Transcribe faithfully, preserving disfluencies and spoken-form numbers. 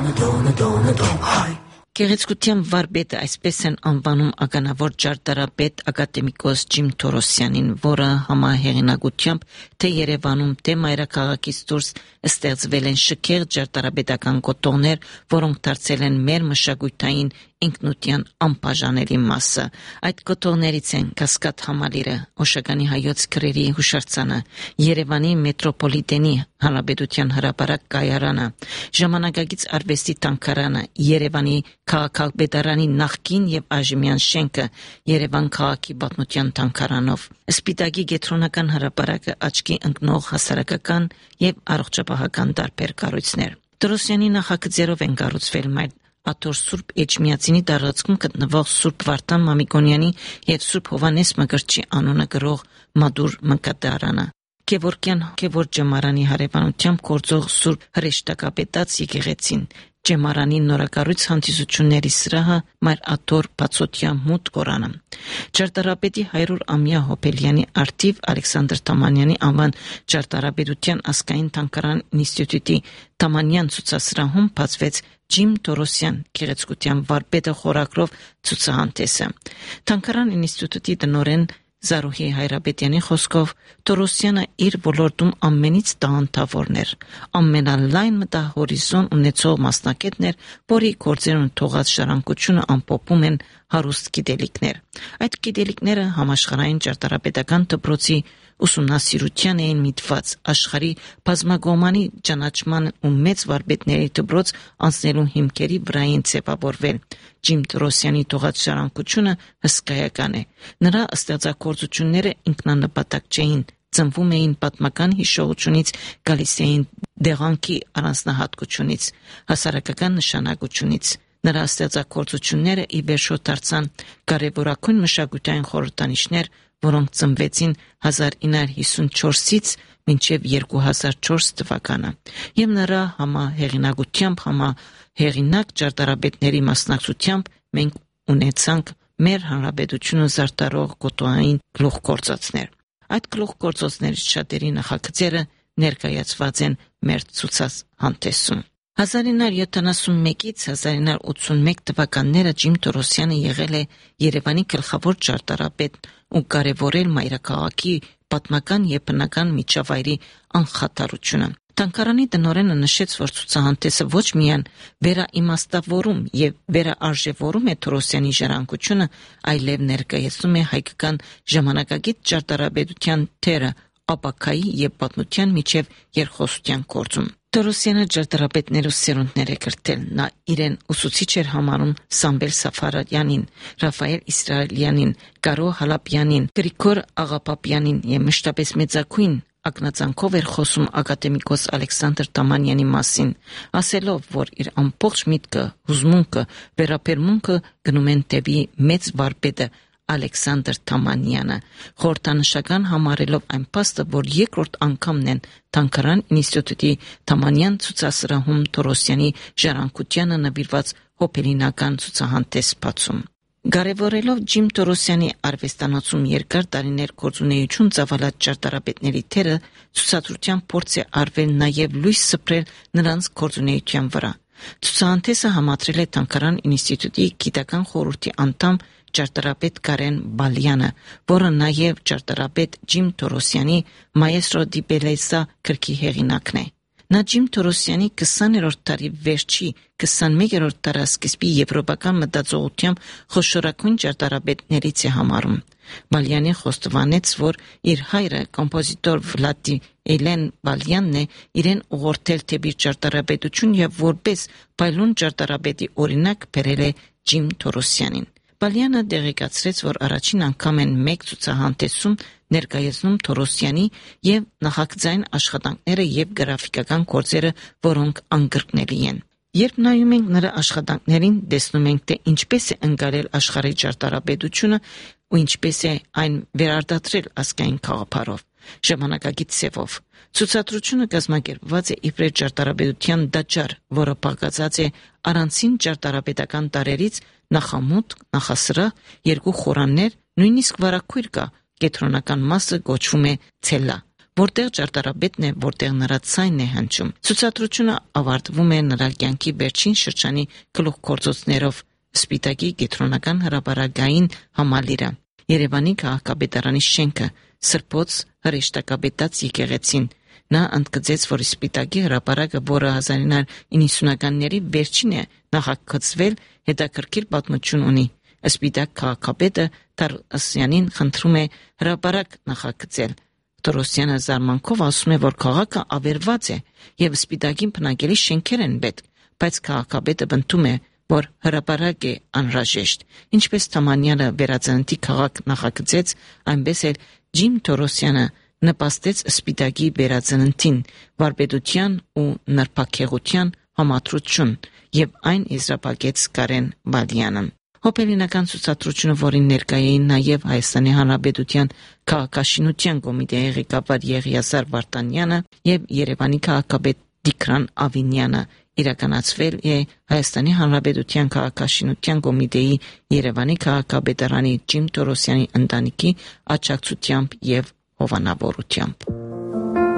Գեղեցկության վարպետը այսպես են անվանում ականավոր ճարտարապետ ակադեմիկոս Ջիմ Թորոսյանին, որը համահեղինակությամբ թե Երևանում, թե մայրաքաղաքից դուրս ստեղծվել են շքեղ ճարտարապետական կոթողներ, որոնք դարձել են մեր մշակութային ինքնության անբաժանելի մասը։ Այդ կոթողներից են Կասկադ համալիրը, Օշականի հայոց քրերի հուշարձանը, Երևանի մետրոպոլիտենի հանրապետության հրապարակ կայարանը, ժամանակակից արվեստի տանքարանը, Երևանի քաղաքապետարանի նախկին եւ այժմյան շենքը, Երևան քաղաքի պատմության տանքարանով, Սպիտակի կենտրոնական հրապարակը, աչքի ընկնող հասարակական եւ առողջապահական տարբեր կառույցներ։ Թորոսյանի նախագծերով են կառուցվել մայր Աթոր Սուրբ Էջմիածինի տարածքում գտնվող Սուրբ Վարդան Մամիկոնյանի եւ Սուրբ Հովանես Մկրտչի անունը գրող մադուր մկրտարանը, Գևորգյան Գևորգ Ջեմարանի հարևանությամբ գործող Սուրբ Հրեշտակապետաց եկեղեցին, Ջեմարանի նորակառույց հանդիսությունների սրահը, Մայր Աթոր Բացօթյա մութ Կորանը, ճարտարապետի հարյուր-ամյա հոբելյանի արթիվ Ալեքսանդր Թամանյանի անվան ճարտարապետության ազգային թանգարան ինստիտուտի Թամանյան ցուցասրահում բացվեց Ջիմ Թորոսյան գեղեցկության վարպետը խորագրով ցուցահանդեսը։ Թանգարան ինստիտուտի տնօրեն Զարուհի Հայրապետյանի խոսքով Թորոսյանը իր ոլորտում ամենից տաղանդավորն էր, ամենալայն մտահորիզոն ունեցող մասնակետն էր, որի գործերուն թողած ժառանգությունը ամփոփում են հարուստ գիտելիքներ։ Այդ գիտելիքները համաշխարհային ճարտարապետական դպրոցի ուսումնասիրության էին միտված, աշխարհի բազմագոմանի ճանաչման ու մեծ վարպետների դպրոց անցնելու հիմքերի վրային ձևավորվել։ Ջիմ Թորոսյանի թողած ժառանգությունը հսկայական է։ Նրա ստեղծագործությունները ինքնանպատակ չէին, ծնվում էին պատմական հիշողությունից, գալիս էին դեղանքի առանձնահատկությունից, հասարակական նշանակությունից։ Նրա ստեղծագործությունները ի վերջո դարձան կարևորագույն մշակութային խորհրդանիշներ, որոնք ծնվեցին հազար ինը հարյուր հիսունչորսից մինչև երկու հազար չորս թվականը, եւ նրա համահեղինակությամբ, համահեղինակ ճարտարապետների մասնակցությամբ մենք ունեցանք մեր հանրապետությունը զարդարող կոթողային գլուխգործոցներ։ Այդ գլուխգործոցներից շատերի նախագծերը ներկայացված են մեր ցուցահանդեսում։ հազար ինը հարյուր յոթանասունմեկից հազար ինը հարյուր ութսունմեկ թվականները Ջիմ Թորոսյանը եղել է Երևանի գլխավոր ճարտարապետ ու կարևորել մայրաքաղաքի պատմական եւ բնական միջավայրի անխաթարությունը։ Թանգարանի տնօրենը նշեց, որ ցուցահանդեսը ոչ միայն վերաիմաստավորում եւ վերաարժեվորում է Թորոսյանի ժառանգությունը, այլև ներկայացնում է հայկական ժամանակակից ճարտարապետության թերը ապակայի եւ պատմության միջև երկխոսության գործում։ Թորոսյանը ճարտարապետներու սերունդներ է կրթել։ Նա իրեն ուսուցիչ էր համարում Սամվել Սաֆարյանին, Ռաֆայել Իսրայելյանին, Կարո Հալապյանին, Գրիգոր Աղապապյանին եւ մշտապես մեծակույն ակնածանքով էր խոսում ակադեմիկոս Ալեքսանդր Թամանյանի մասին, ասելով, որ իր ամբողջ միտքը, հուզմունքը, վերապերմունքը գնում են դեպի մեծ վարպետը Ալեքսանդր Թամանյանը, խորհրդանշական համարելով այն փաստը, որ երկրորդ անգամն են Թանգարան ինստիտուտի Թամանյան ցուցասրահում Թորոսյանի ժառանգությանը նվիրված հոբելինական ցուցահանդես բացում։ Կարևորելով Ջիմ Թորոսյանի արվեստանոցում երկար տարիներ գործունեություն ծավալած ճարտարապետների թերը, ցուցադրության փորձ է արվել նաև լույս սփռել նրանց գործունեության վրա։ Ցուցահանդեսը համադրել է Թանգարան ինստիտուտի գիտական խորհրդի անդամ ճարտարապետ Կարեն Բալյանը, որը նաև ճարտարապետ Ջիմ Թորոսյանի Մայեստրո դի Բելեսա գրքի հեղինակն է։ Նա Ջիմ Թորոսյանի քսաներորդ դարի վերջի, քսանմեկերորդ դարասկիզբի եվրոպական մտածողությամբ խոշորագույն ճարտարապետներից է համարում։ Բալյանը խոստովանեց, որ իր հայրը կոմպոզիտոր Վլադիմիր Բալյանն է իրեն ուղղորդել դեպի ճարտարապետություն եւ որպես պայլուն ճարտարապետի օրինակ բերել է Ջիմ Թորոսյանին։ Բալյանը դեղեկացրեց, որ առաջին անգամ են մեկ ցուցահանդեսում ներկայացնում Թորոսյանի եւ նախագծային աշխատանքները եւ գրաֆիկական գործերը, որոնք անկրկնելի են։ Երբ նայում ենք նրա աշխատանքներին, տեսնում ենք, թե ինչպես է ընկալել աշխարհի ճարտարապետությունը ու ինչպես է այն վերարտադրել ազգային գաղափարով, ժամանակակից սևով։ Ցուցադրությունը կազմակերպված է իբրև ճարտարապետության դաճար, որը բաղկացած է առանցին ճարտարապետական տարերից, նախամուտ, նախասրահ, երկու խորաններ, նույնիսկ վարակույր կա, կենտրոնական մասը կոչվում է ցելլա, որտեղ ճարտարապետն է, որտեղ նրա ցայնն է հնչում։ Ցուցադրությունը ավարտվում է նրա կյանքի վերջին շրջանի գլուխգործոցներով Սպիտակի կենտրոնական հրապարակային համալիրը, Երևանի քաղաքապետարանի շենքը, Սրբոց հրեշտակապետած եկեղեցին։ Նա ընդգծեց, որ Սպիտակի հրապարակը, որը հազար ինը հարյուր իննսունականների վերջին է նախագծվել, հետաքրքիր պատմություն ունի։ Սպիտակ քաղաքապետը Թարասյանին խնդրում է հրապարակ նախագծել։ Թորոսյանը զարմանքով ասում է, որ քաղաքը ավերված է եւ Սպիտակին բնակելի շենքեր են պետք, բայց քաղաքապետը բնդում է, որ հրապարակ է անհրաժեշտ։ Ինչպես Թամանյանը վերածննդի քաղաք նախագծեց, այնպես էլ Ջիմ Թորոսյանը նպաստեց Սպիտակի վերածննդին, վարպետության ու նրբակեղության համադրություն, եւ այն եզրափակեց Կարեն Բալյանը։ Հոբելինական ցուցադրությունը, որին ներկայ էին նաև Հայաստանի Հանրապետության քաղաքաշինության կոմիտեի ղեկավար Եղիազար Վարդանյանը եւ Երևանի քաղաքապետ Տիգրան Ավինյանը, իրականացվել է Հայաստանի Հանրապետության քաղաքաշինության կոմիտեի Երևանի քաղաքապետարանի Ջիմ Թորոսյանի ընտանիքի աջակցությամբ եւ հովանավորությամբ։